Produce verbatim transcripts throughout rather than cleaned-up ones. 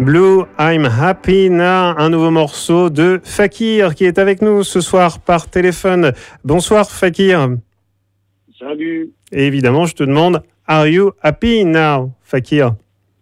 Blue, I'm Happy Now, un nouveau morceau de Fakir qui est avec nous ce soir par téléphone. Bonsoir Fakir. Salut. Et évidemment, je te demande, are you happy now, Fakir?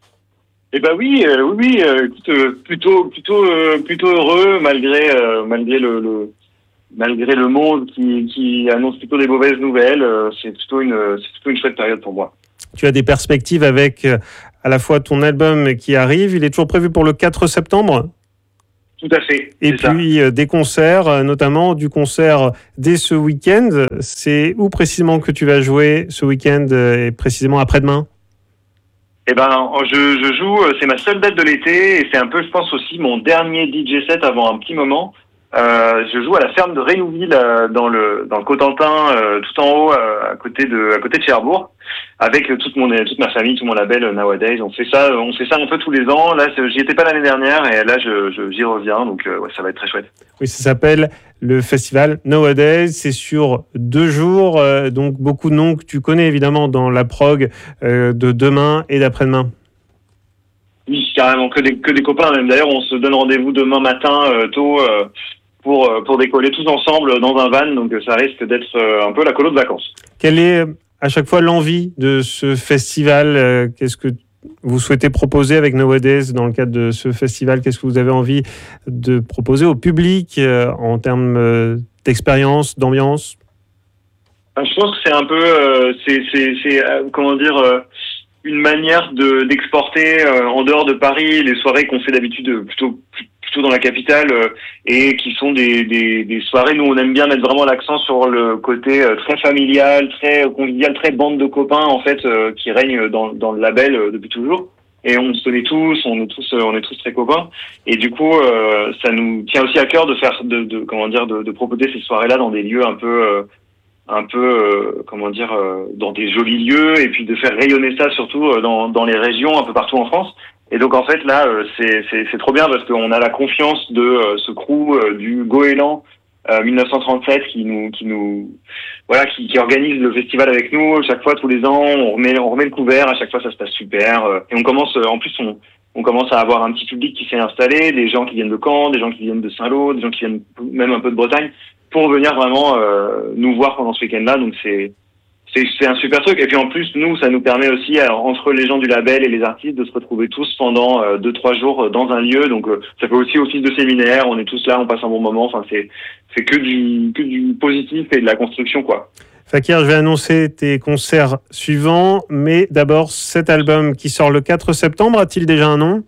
Eh ben oui, euh, oui, oui, euh, écoute, euh, plutôt, plutôt, euh, plutôt heureux malgré, euh, malgré le, le, malgré le monde qui, qui annonce plutôt des mauvaises nouvelles. Euh, c'est plutôt une, c'est plutôt une chouette période pour moi. Tu as des perspectives avec euh, à la fois ton album qui arrive. Il est toujours prévu pour le quatre septembre. Tout à fait. Et puis ça. Euh, des concerts, euh, notamment du concert dès ce week-end. C'est où précisément que tu vas jouer ce week-end euh, et précisément après-demain? Eh ben, je, je joue, c'est ma seule date de l'été et c'est un peu, je pense aussi, mon dernier D J set avant un petit moment. Euh, je joue à la ferme de Rénouville euh, dans le dans le Cotentin, euh, tout en haut, euh, à côté de à côté de Cherbourg, avec toute mon toute ma famille, tout mon label euh, Nowadays. On fait ça, on fait ça un peu tous les ans. Là, j'y étais pas l'année dernière et là, je, je j'y reviens, donc euh, ouais, ça va être très chouette. Oui, ça s'appelle le festival Nowadays. C'est sur deux jours, euh, donc beaucoup de noms que tu connais évidemment dans la prog euh, de demain et d'après-demain. Oui, carrément, que des que des copains. Même d'ailleurs, on se donne rendez-vous demain matin euh, tôt. Euh, pour pour décoller tous ensemble dans un van, donc ça risque d'être un peu la colo de vacances. Quelle est à chaque fois l'envie de ce festival? Qu'est-ce que vous souhaitez proposer avec Nowadays dans le cadre de ce festival? Qu'est-ce que vous avez envie de proposer au public en termes d'expérience, d'ambiance? Je pense que c'est un peu, euh, c'est, c'est, c'est euh, comment dire, euh, une manière de d'exporter euh, en dehors de Paris les soirées qu'on fait d'habitude plutôt plutôt dans la capitale euh, et qui sont des, des des soirées. Nous, on aime bien mettre vraiment l'accent sur le côté euh, très familial, très convivial, très bande de copains en fait euh, qui règne dans dans le label euh, depuis toujours. Et on se connaît tous, on est tous euh, on est tous très copains. Et du coup, euh, ça nous tient aussi à cœur de faire de, de comment dire de, de proposer ces soirées-là dans des lieux un peu euh, un peu euh, comment dire euh, dans des jolis lieux et puis de faire rayonner ça surtout euh, dans dans les régions un peu partout en France. Et donc en fait là euh, c'est c'est c'est trop bien parce qu'on a la confiance de euh, ce crew euh, du Goéland euh, mille neuf cent trente-sept qui nous qui nous voilà qui qui organise le festival avec nous chaque fois tous les ans. On remet on remet le couvert, à chaque fois ça se passe super euh, et on commence euh, en plus on on commence à avoir un petit public qui s'est installé, des gens qui viennent de Caen, des gens qui viennent de Saint-Lô, des gens qui viennent même un peu de Bretagne pour venir vraiment euh, nous voir pendant ce week-end-là. Donc c'est c'est c'est un super truc. Et puis en plus, nous, ça nous permet aussi, alors, entre les gens du label et les artistes, de se retrouver tous pendant euh, deux trois jours dans un lieu. Donc euh, ça fait aussi office de séminaire. On est tous là, on passe un bon moment. Enfin, c'est c'est que du que du positif et de la construction, quoi. Fakir, je vais annoncer tes concerts suivants, mais d'abord cet album qui sort le quatre septembre, a-t-il déjà un nom?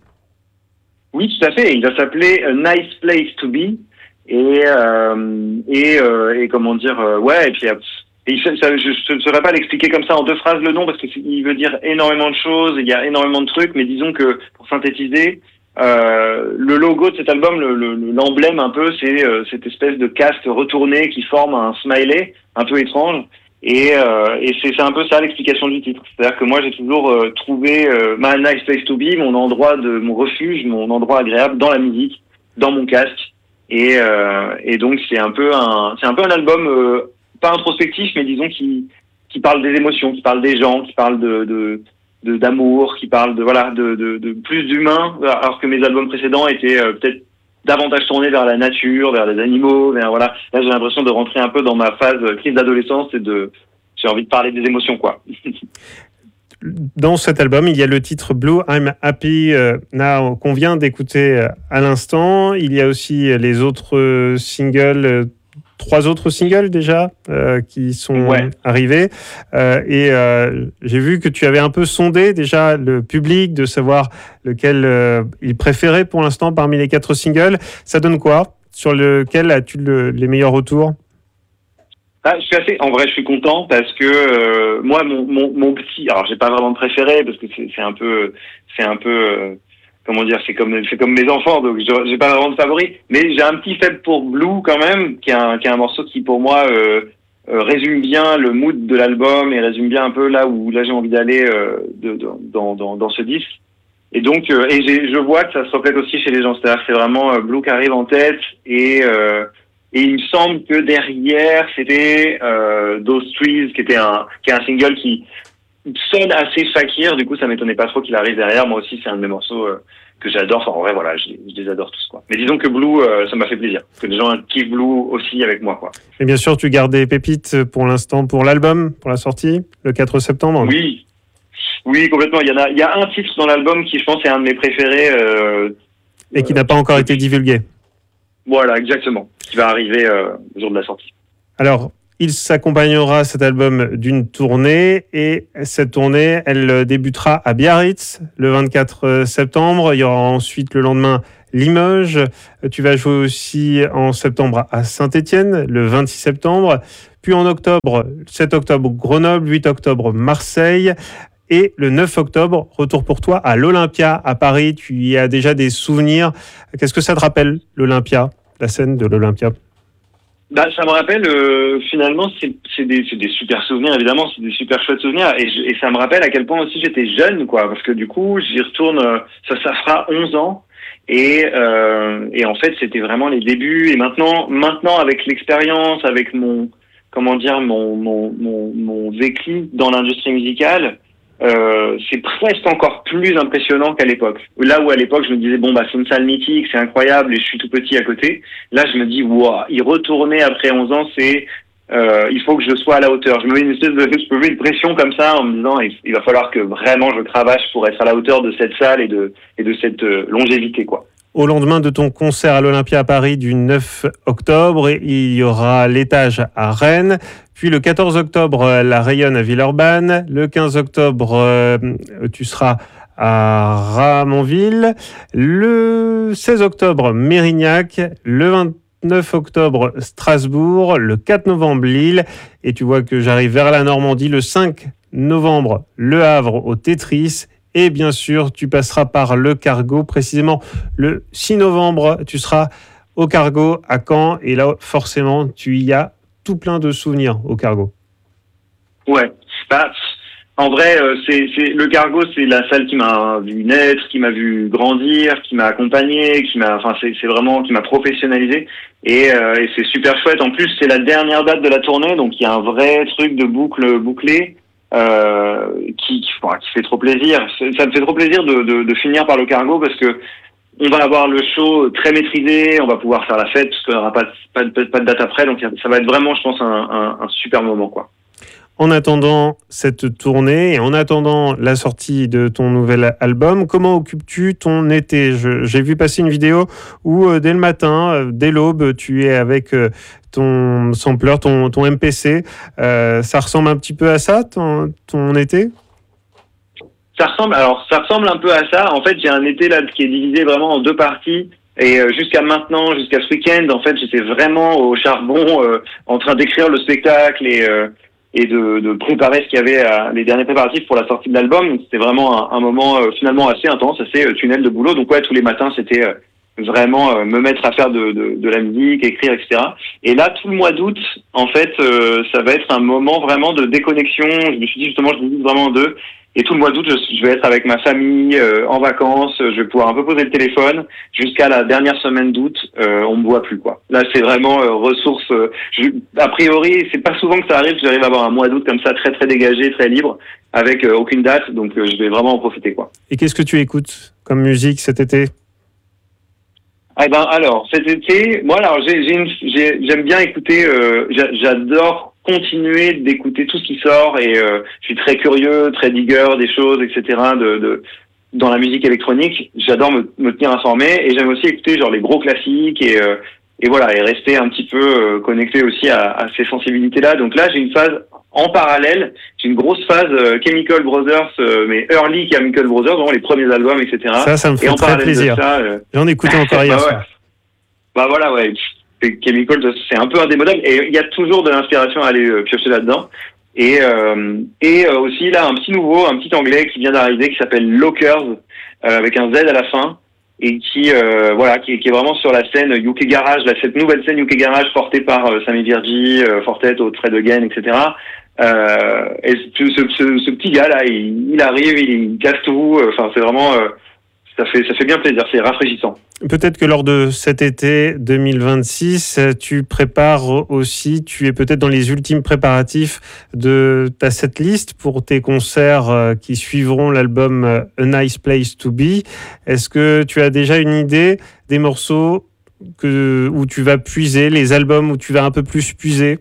Oui, tout à fait. Il va s'appeler A Nice Place to Be. Et euh, et, euh, et comment dire euh, ouais et puis et ça, ça, je ne saurais pas l'expliquer comme ça en deux phrases le nom parce que il veut dire énormément de choses, il y a énormément de trucs, mais disons que pour synthétiser euh, le logo de cet album, le, le, l'emblème un peu, c'est euh, cette espèce de casque retourné qui forme un smiley un peu étrange et, euh, et c'est, c'est un peu ça l'explication du titre. C'est-à-dire que moi j'ai toujours euh, trouvé euh, My Nice Place to Be, mon endroit de mon refuge, mon endroit agréable dans la musique, dans mon casque. Et, euh, et donc c'est un peu un c'est un peu un album euh, pas introspectif mais disons qui qui parle des émotions, qui parle des gens, qui parle de de, de d'amour, qui parle de voilà de, de de plus d'humain, alors que mes albums précédents étaient euh, peut-être davantage tournés vers la nature, vers les animaux, vers voilà. Là j'ai l'impression de rentrer un peu dans ma phase crise d'adolescence et de j'ai envie de parler des émotions quoi. Dans cet album, il y a le titre Blue, I'm Happy Now qu'on vient d'écouter à l'instant. Il y a aussi les autres singles, trois autres singles déjà euh, qui sont ouais. arrivés. Euh, et euh, j'ai vu que tu avais un peu sondé déjà le public de savoir lequel euh, il préférait pour l'instant parmi les quatre singles. Ça donne quoi? Sur lequel as-tu le, les meilleurs retours? Ah, je suis assez, en vrai, je suis content parce que euh, moi, mon, mon, mon petit, alors j'ai pas vraiment de préféré parce que c'est, c'est un peu, c'est un peu, euh, comment dire, c'est comme, c'est comme mes enfants, donc j'ai pas vraiment de favori. Mais j'ai un petit faible pour Blue quand même, qui est un, qui est un morceau qui pour moi euh, euh, résume bien le mood de l'album et résume bien un peu là où là j'ai envie d'aller euh, de, de, dans, dans, dans ce disque. Et donc, euh, et j'ai, je vois que ça se reflète aussi chez les gens, c'est-à-dire que c'est vraiment euh, Blue qui arrive en tête et euh, Et il me semble que derrière, c'était euh, Those Trees, qui était un, qui est un single qui sonne assez fakir, du coup ça m'étonnait pas trop qu'il arrive derrière. Moi aussi c'est un de mes morceaux euh, que j'adore, enfin en vrai voilà, je, je les adore tous quoi. Mais disons que Blue, euh, ça m'a fait plaisir, que les gens kiffent Blue aussi avec moi quoi. Et bien sûr tu gardes des pépites pour l'instant pour l'album, pour la sortie, le quatre septembre. Oui, oui complètement, il y en a, il y a un titre dans l'album qui je pense est un de mes préférés. Euh, Et qui n'a pas encore été divulgué. Voilà, exactement, qui va arriver euh, le jour de la sortie. Alors, il s'accompagnera cet album d'une tournée et cette tournée, elle débutera à Biarritz le vingt-quatre septembre. Il y aura ensuite le lendemain Limoges. Tu vas jouer aussi en septembre à Saint-Étienne le vingt-six septembre. Puis en octobre, sept octobre Grenoble, huit octobre Marseille. Et le neuf octobre, retour pour toi à l'Olympia à Paris. Tu y as déjà des souvenirs. Qu'est-ce que ça te rappelle, l'Olympia, la scène de l'Olympia ? Bah, ça me rappelle, euh, finalement, c'est, c'est, des, c'est des super souvenirs, évidemment, c'est des super chouettes souvenirs. Et, je, et ça me rappelle à quel point aussi j'étais jeune, quoi. Parce que du coup, j'y retourne, ça, ça fera onze ans. Et, euh, et en fait, c'était vraiment les débuts. Et maintenant, maintenant avec l'expérience, avec mon, comment dire, mon, mon, mon, mon vécu dans l'industrie musicale, Euh, c'est presque encore plus impressionnant qu'à l'époque. Là où à l'époque je me disais bon bah c'est une salle mythique, c'est incroyable et je suis tout petit à côté. Là je me dis waouh, y retourner après onze ans, c'est euh, il faut que je sois à la hauteur. Je me mets une espèce de je me mets une pression comme ça en me disant il, il va falloir que vraiment je cravache pour être à la hauteur de cette salle et de et de cette euh, longévité quoi. Au lendemain de ton concert à l'Olympia à Paris du neuf octobre, il y aura l'étage à Rennes. Puis le quatorze octobre, la Rayonne à Villeurbanne. Le quinze octobre, tu seras à Ramonville. Le seize octobre, Mérignac. Le vingt-neuf octobre, Strasbourg. Le quatre novembre, Lille. Et tu vois que j'arrive vers la Normandie. Le cinq novembre, Le Havre au Tetris. Et bien sûr, tu passeras par le Cargo, précisément le six novembre, tu seras au Cargo à Caen. Et là, forcément, tu y as tout plein de souvenirs au Cargo. Ouais, bah, en vrai, euh, c'est, c'est le Cargo, c'est la salle qui m'a vu naître, qui m'a vu grandir, qui m'a accompagné, qui m'a, enfin, c'est, c'est vraiment qui m'a professionnalisé. Et, euh, et c'est super chouette. En plus, c'est la dernière date de la tournée, donc il y a un vrai truc de boucle bouclée. Euh, qui, qui, enfin, qui fait trop plaisir. Ça me fait trop plaisir de, de, de finir par le Cargo parce que on va avoir le show très maîtrisé, on va pouvoir faire la fête parce qu'il n'y aura pas, pas, pas, pas de date après, donc ça va être vraiment, je pense, un, un, un super moment, quoi. En attendant cette tournée et en attendant la sortie de ton nouvel album, comment occupes-tu ton été ? Je, J'ai vu passer une vidéo où euh, dès le matin, euh, dès l'aube, tu es avec euh, ton sampler, ton, ton M P C. Euh, ça ressemble un petit peu à ça, ton, ton été ? Ça ressemble, alors ça ressemble un peu à ça. En fait, j'ai un été là qui est divisé vraiment en deux parties. Et euh, jusqu'à maintenant, jusqu'à ce week-end, en fait, j'étais vraiment au charbon, euh, en train d'écrire le spectacle et euh, et de, de préparer ce qu'il y avait, à, les derniers préparatifs pour la sortie de l'album. C'était vraiment un, un moment euh, finalement assez intense, assez euh, tunnel de boulot. Donc ouais, tous les matins, c'était euh, vraiment euh, me mettre à faire de, de, de la musique, écrire, et cetera. Et là, tout le mois d'août, en fait, euh, ça va être un moment vraiment de déconnexion. Je me suis dit justement, je divise vraiment en deux. Et tout le mois d'août, je, je vais être avec ma famille, euh, en vacances. Je vais pouvoir un peu poser le téléphone. Jusqu'à la dernière semaine d'août, euh, on me voit plus, quoi. Là, c'est vraiment euh, ressource. Euh, je, a priori, c'est pas souvent que ça arrive que j'arrive à avoir un mois d'août comme ça, très très dégagé, très libre, avec euh, aucune date. Donc, euh, je vais vraiment en profiter, quoi. Et qu'est-ce que tu écoutes comme musique cet été ? Ah ben alors cet été, moi alors j'ai, j'ai, une, j'ai j'aime bien écouter, euh, j'adore continuer d'écouter tout ce qui sort et euh, je suis très curieux, très digger des choses, et cetera. De, de dans la musique électronique, j'adore me, me tenir informé et j'aime aussi écouter genre les gros classiques et euh, et voilà et rester un petit peu euh, connecté aussi à, à ces sensibilités là. Donc là j'ai une phase en parallèle, j'ai une grosse phase euh, Chemical Brothers, euh, mais early Chemical Brothers, vraiment les premiers albums, et cetera. Ça, ça me fait et en très plaisir. Ça, euh... J'en écoutais encore hier bah, soir. ouais. Bah voilà, ouais. Chemical, c'est un peu indémodable, et il y a toujours de l'inspiration à aller euh, piocher là-dedans. Et euh, et euh, aussi là un petit nouveau, un petit anglais qui vient d'arriver, qui s'appelle Lockers, euh, avec un Z à la fin, et qui euh, voilà, qui, qui est vraiment sur la scène U K Garage, là, cette nouvelle scène U K Garage portée par euh, Sammy Virgi, euh, Fortet, Fred Again, et cetera. Euh, et ce, ce, ce, ce petit gars là, il, il arrive, il, il casse tout. Enfin, c'est vraiment, euh, ça fait, ça fait bien plaisir, c'est rafraîchissant. Peut-être que lors de cet été deux mille vingt-six, tu prépares aussi, tu es peut-être dans les ultimes préparatifs de ta setlist pour tes concerts qui suivront l'album A Nice Place to Be. Est-ce que tu as déjà une idée des morceaux que, où tu vas puiser, les albums où tu vas un peu plus puiser?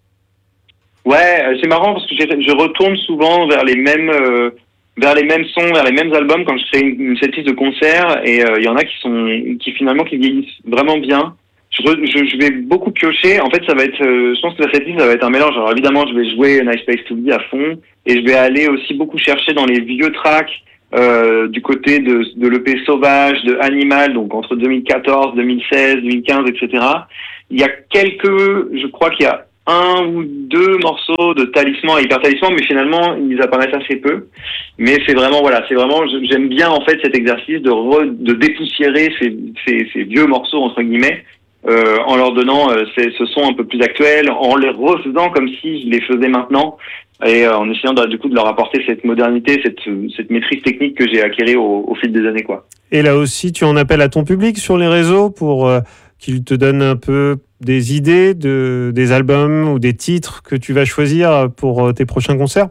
Ouais, c'est marrant parce que je retourne souvent vers les mêmes... Euh vers les mêmes sons, vers les mêmes albums quand je fais une, une setlist de concerts, et il euh, y en a qui sont qui finalement qui vieillissent vraiment bien. Je, re, je, je vais beaucoup piocher. En fait, ça va être, euh, je pense que la setlist ça va être un mélange. Alors évidemment, je vais jouer A Nice Place to Be à fond, et je vais aller aussi beaucoup chercher dans les vieux tracks euh, du côté de, de l'E P Sauvage, de Animal, donc entre deux mille quatorze, deux mille seize, deux mille quinze, et cetera. Il y a quelques, je crois qu'il y a un ou deux morceaux de Talisman et Hyper Talisman, mais finalement ils apparaissent assez peu. Mais c'est vraiment voilà, c'est vraiment j'aime bien en fait cet exercice de re, de dépoussiérer ces, ces, ces vieux morceaux entre guillemets euh, en leur donnant euh, ces, ce son un peu plus actuel, en les refaisant comme si je les faisais maintenant et euh, en essayant de, du coup de leur apporter cette modernité, cette, cette maîtrise technique que j'ai acquérie au, au fil des années quoi. Et là aussi, tu en appelles à ton public sur les réseaux pour euh, qu'il te donne un peu des idées de, des albums ou des titres que tu vas choisir pour tes prochains concerts?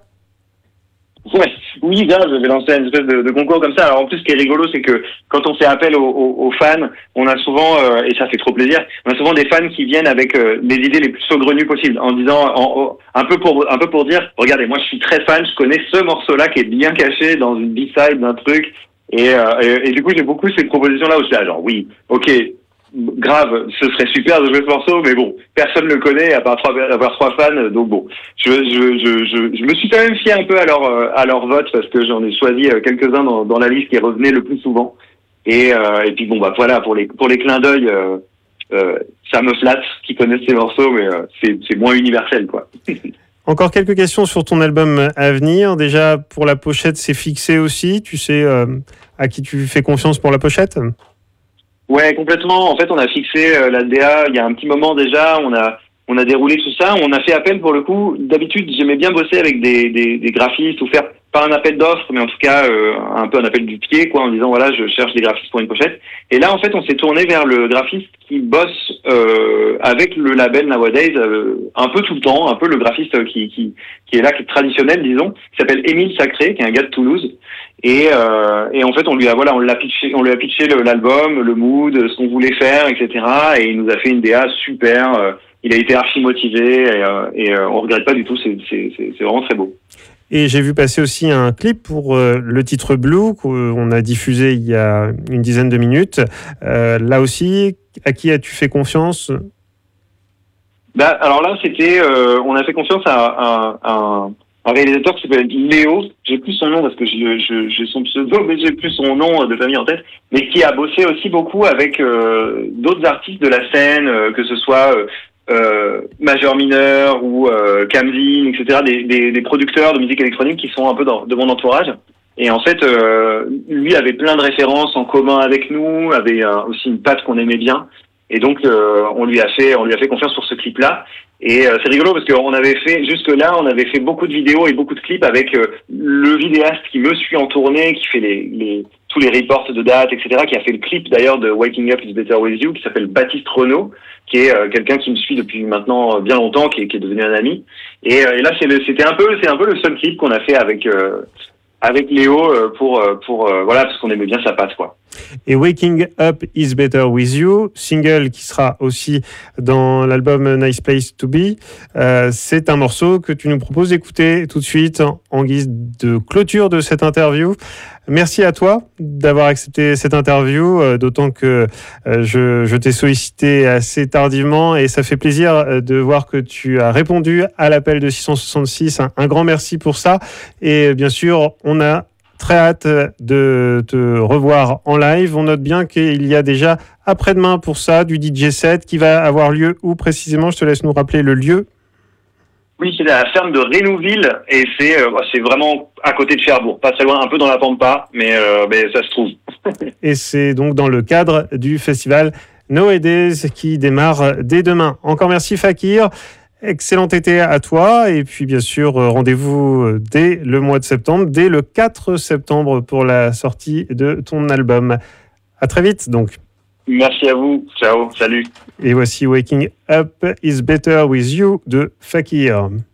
Ouais, oui, là, je vais lancer une espèce de, de concours comme ça. Alors en plus, ce qui est rigolo, c'est que quand on fait appel aux, aux, aux fans, on a souvent, euh, et ça fait trop plaisir, on a souvent des fans qui viennent avec euh, les idées les plus saugrenues possibles, en disant, en, en, un peu pour, un peu pour dire, regardez, moi je suis très fan, je connais ce morceau-là qui est bien caché dans une B-side d'un truc, et, euh, et, et du coup j'ai beaucoup ces propositions-là où je suis là, genre oui, ok. Grave, ce serait super de jouer ce morceau, mais bon, personne ne le connaît à part trois, avoir trois fans, donc bon, je, je, je, je, je me suis quand même fié un peu à leur, à leur vote parce que j'en ai choisi quelques-uns dans, dans la liste qui revenaient le plus souvent. Et, euh, et puis bon, bah voilà, pour les, pour les clins d'œil, euh, euh, ça me flatte qu'ils connaissent ces morceaux, mais euh, c'est, c'est moins universel, quoi. Encore quelques questions sur ton album à venir. Déjà, pour la pochette, c'est fixé aussi. Tu sais euh, à qui tu fais confiance pour la pochette? Ouais, complètement. En fait, on a fixé euh, la D A il y a un petit moment déjà. On a on a déroulé tout ça. On a fait appel pour le coup. D'habitude, j'aimais bien bosser avec des des, des graphistes ou faire pas un appel d'offres, mais en tout cas euh, un peu un appel du pied, quoi, en disant voilà, je cherche des graphistes pour une pochette. Et là, en fait, on s'est tourné vers le graphiste qui bosse euh, avec le label Nowadays euh, un peu tout le temps, un peu le graphiste qui qui qui est là, qui est traditionnel, disons, qui s'appelle Émile Sacré, qui est un gars de Toulouse. Et, euh, et en fait, on lui a voilà, on l'a pitché, on lui a pitché le, l'album, le mood, ce qu'on voulait faire, et cetera. Et il nous a fait une D A super. Euh, il a été archi motivé et, euh, et euh, on regrette pas du tout. C'est, c'est, c'est, c'est vraiment très beau. Et j'ai vu passer aussi un clip pour euh, le titre Blue qu'on a diffusé il y a une dizaine de minutes. Euh, là aussi, à qui as-tu fait confiance? Bah, alors là, c'était, euh, on a fait confiance à, à, à un un réalisateur qui s'appelle Léo, j'ai plus son nom parce que je, je, j'ai son pseudo, mais j'ai plus son nom de famille en tête, mais qui a bossé aussi beaucoup avec euh, d'autres artistes de la scène, euh, que ce soit euh, euh, Majeur Mineur ou euh, Camzin, et cetera, des, des, des producteurs de musique électronique qui sont un peu dans, de mon entourage. Et en fait, euh, lui avait plein de références en commun avec nous, avait euh, aussi une patte qu'on aimait bien. Et donc, euh, on lui a fait, on lui a fait confiance pour ce clip-là. Et euh, c'est rigolo parce qu'on avait fait, jusque-là, on avait fait beaucoup de vidéos et beaucoup de clips avec euh, le vidéaste qui me suit en tournée, qui fait les, les tous les reports de dates, et cetera, qui a fait le clip d'ailleurs de Waking Up is Better With You, qui s'appelle Baptiste Renaud, qui est euh, quelqu'un qui me suit depuis maintenant bien longtemps, qui est, qui est devenu un ami. Et, euh, et là, c'est le, c'était un peu, c'est un peu le seul clip qu'on a fait avec euh, avec Léo euh, pour pour euh, voilà, parce qu'on aimait bien sa patte, quoi. Et Waking Up is Better With You, single qui sera aussi dans l'album Nice Place to Be, euh, c'est un morceau que tu nous proposes d'écouter tout de suite en, en guise de clôture de cette interview. Merci à toi d'avoir accepté cette interview, euh, d'autant que euh, je, je t'ai sollicité assez tardivement et ça fait plaisir de voir que tu as répondu à l'appel de six cent soixante-six. Un, un grand merci pour ça. Et bien sûr, on a très hâte de te revoir en live. On note bien qu'il y a déjà après-demain pour ça du D J set qui va avoir lieu où précisément? Je te laisse nous rappeler le lieu. Oui, c'est à la ferme de Rénouville et c'est, euh, c'est vraiment à côté de Cherbourg, pas très loin, un peu dans la Pampa, mais, euh, mais ça se trouve. Et c'est donc dans le cadre du festival Nowadays qui démarre dès demain. Encore merci Fakir. Excellent été à toi et puis bien sûr rendez-vous dès le mois de septembre, dès le quatre septembre pour la sortie de ton album. À très vite donc. Merci à vous, ciao, salut. Et voici Waking Up is Better with You de Fakir.